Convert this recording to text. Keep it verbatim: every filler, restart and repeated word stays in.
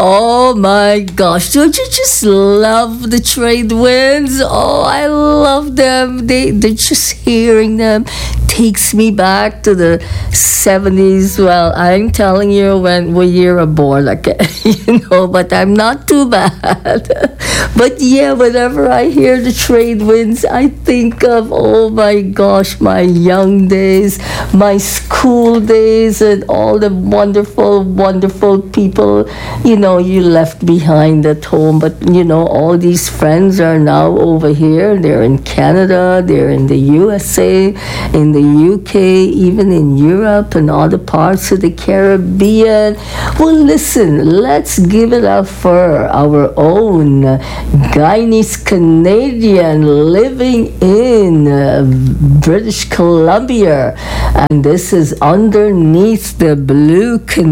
Oh my gosh, don't you just love the trade winds? Oh, I love them. They, they're just hearing them takes me back to the seventies. Well, I'm telling you when we were born, like, you know, but I'm not too bad. But yeah, whenever I hear the trade winds, I think of, oh my gosh, my young days, my school days, and all the wonderful, wonderful people, you know, you left behind at home. But, you know, all these friends are now over here. They're in Canada, they're in the U S A, in the U K, even in Europe and other parts of the Caribbean. Well, listen, let's give it up for our own Guyanese Canadian living in uh, British Columbia. And this is Underneath the Blue Canadian.